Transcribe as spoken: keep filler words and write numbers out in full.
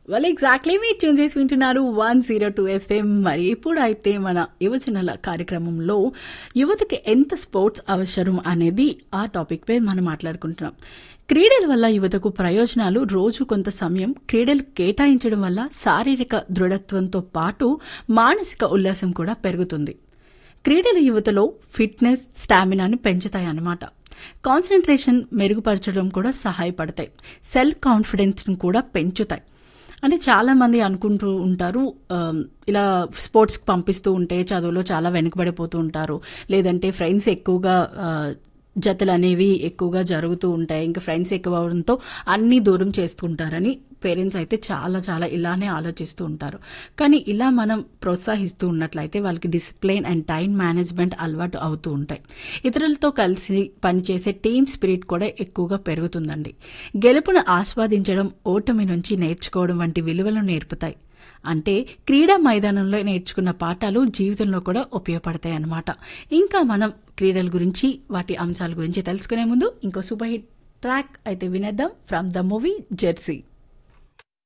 Well exactly మీరు tune చేసి వింటున్నారు వన్ జీరో టూ ఎఫ్ఎం. మరి ఇప్పుడైతే మన యువజనుల కార్యక్రమంలో యువతకి ఎంత స్పోర్ట్స్ అవసరం అనేది ఆ టాపిక్ పై మనం మాట్లాడుకుంటున్నాం. క్రీడల వల్ల యువతకు ప్రయోజనాలు. రోజు కొంత సమయం క్రీడలు కేటాయించడం వల్ల శారీరక దృఢత్వంతో పాటు మానసిక ఉల్లాసం కూడా పెరుగుతుంది. క్రీడలు యువతలో ఫిట్నెస్, స్టామినాని పెంచుతాయి అన్నమాట. కాన్సన్ట్రేషన్ మెరుగుపరచడం కూడా సహాయపడతాయి. సెల్ఫ్ కాన్ఫిడెన్స్ కూడా పెంచుతాయి. అంటే చాలా మంది అనుకుంటూ ఉంటారు, ఇలా స్పోర్ట్స్కి పంపిస్తూ ఉంటే చదువులో చాలా వెనుకబడిపోతూ ఉంటారు, లేదంటే ఫ్రెండ్స్ ఎక్కువగా జతలు అనేవి ఎక్కువగా జరుగుతూ ఉంటాయి, ఇంకా ఫ్రెండ్స్ ఎక్కువ అవడంతో అన్నీ దూరం చేస్తూ ఉంటారని పేరెంట్స్ అయితే చాలా చాలా ఇలానే ఆలోచిస్తూ ఉంటారు. కానీ ఇలా మనం ప్రోత్సహిస్తూ ఉన్నట్లయితే వాళ్ళకి డిసిప్లిన్ అండ్ టైం మేనేజ్మెంట్ అలవాటు అవుతూ ఉంటాయి. ఇతరులతో కలిసి పనిచేసే టీమ్ స్పిరిట్ కూడా ఎక్కువగా పెరుగుతుందండి. గెలుపును ఆస్వాదించడం, ఓటమి నుంచి నేర్చుకోవడం వంటి విలువలను నేర్పుతాయి. అంటే క్రీడా మైదానంలో నేర్చుకున్న పాఠాలు జీవితంలో కూడా ఉపయోగపడతాయి అన్నమాట. ఇంకా మనం క్రీడల గురించి, వాటి అంశాల గురించి తెలుసుకునే ముందు ఇంకో సూపర్ హిట్ ట్రాక్ అయితే వినేద్దాం ఫ్రమ్ ద మూవీ జెర్సీ.